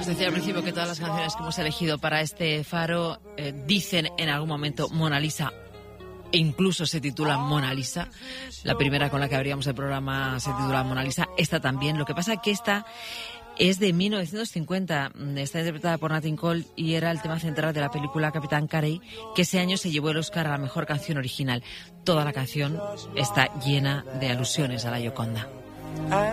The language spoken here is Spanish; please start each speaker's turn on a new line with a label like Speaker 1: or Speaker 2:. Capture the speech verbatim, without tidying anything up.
Speaker 1: Os decía al principio que todas las canciones que hemos elegido para este faro eh, dicen en algún momento Mona Lisa, e incluso se titula Mona Lisa. La primera con la que abríamos el programa se titula Mona Lisa, esta también. Lo que pasa es que esta es de mil novecientos cincuenta, está interpretada por Nat King Cole y era el tema central de la película Capitán Carey, que ese año se llevó el Oscar a la mejor canción original. Toda la canción está llena de alusiones a la Gioconda.